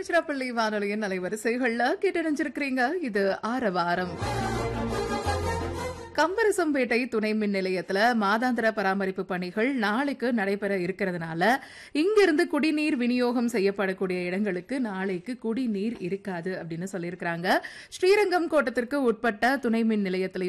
திருச்சிராப்பள்ளி வானொலியின் அலைவரிசைகள்ல கேட்டறிஞ்சிருக்கிறீங்க. இது ஆரவாரம். கம்பரசம்பேட்டை துணை மின் நிலையத்துல மாதாந்திர பராமரிப்பு பணிகள் நாளைக்கு நடைபெற இருக்கிறதுனால இங்கிருந்து குடிநீர் விநியோகம் செய்யப்படக்கூடிய இடங்களுக்கு நாளைக்கு குடிநீர் இருக்காது அப்படின்னு சொல்லியிருக்கிறாங்க. ஸ்ரீரங்கம் கோட்டத்திற்கு உட்பட்ட துணை மின் நிலையத்திலையும்